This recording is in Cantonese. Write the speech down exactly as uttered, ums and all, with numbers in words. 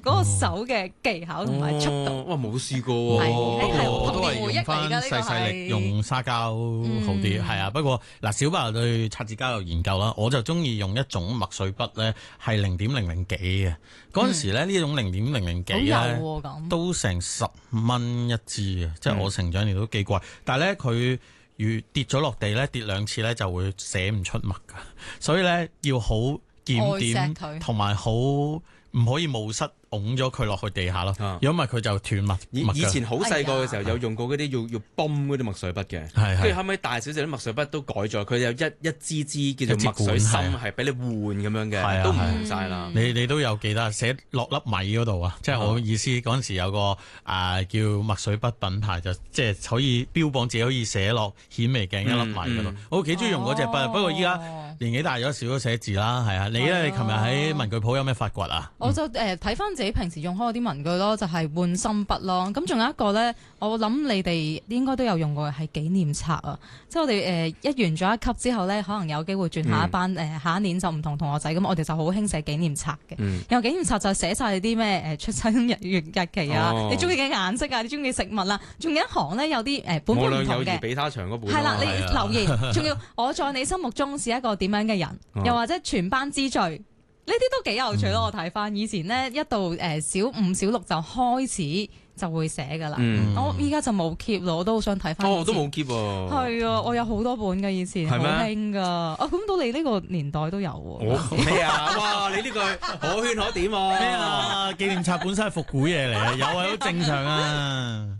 嗰個手嘅技巧同埋速度。 哦、哇，冇試過喎、 係不過係我都係童年回憶嚟用翻㗎呢個細細力係用沙膠好啲，係、啊。不過嗱，小白對擦字膠有研究啦，我就中意用一種墨水筆咧，係零點零零幾嘅。嗰陣時咧，呢一種零點零零幾咧， 好有喎咁都成十蚊一支嘅，即係我成長年都幾貴。但係咧，佢如跌咗落地咧，跌兩次咧就會寫唔出墨噶，所以咧要好檢點，同埋好唔可以冒失拱咗佢落去地下咯。如果唔係佢就斷墨。 以以前好細個嘅時候有用過嗰啲要要泵嗰啲墨水筆嘅， 係係跟住後尾大少少啲墨水筆都改咗，佢有一一支支叫做墨水芯，係俾你換咁樣嘅，都唔同晒啦。 你你都有記得寫落粒米嗰度啊？即係我意思嗰陣時有個啊叫墨水筆品牌，就即係可以標榜自己可以寫落顯微鏡一粒米嗰度。我幾中意用嗰隻筆，不過依家年紀大咗少咗寫字啦，係啊。你咧？你琴日喺文具鋪有咩發掘啊？ 我就誒睇翻自己平時用開嗰啲文具咯，就係換心筆咯。咁仲有一個咧，我諗你哋應該都有用過嘅係紀念冊啊。即係我哋誒、呃、一完咗一級之後咧，可能有機會轉下一班誒、嗯呃、下一年就唔同同學仔咁，我哋就好興寫紀念冊嘅。 嗯、 有紀念冊就寫晒你啲咩誒出生日月日期啊，哦、你中意嘅顏色啊，你中意嘅食物啦，仲有一行咧有啲誒、呃、本本唔同嘅。 比他長嗰本。 係啦，你留言，仲要我在你心目中是一個點樣嘅人，哦、又或者全班之最。呢啲都幾有趣咯！我睇翻以前呢，一到誒小五、小六就開始就會寫噶啦。嗯、我依家就冇 keep 咯，我都好想睇翻。 哦，我都冇 keep 喎。 係啊，我有好多本嘅以前，好興噶。啊，咁到你呢個年代都有喎。 咩啊？哇！你呢句可圈可點喎。 咩啊？紀念冊本身係復古嘢嚟嘅，有係好正常啊。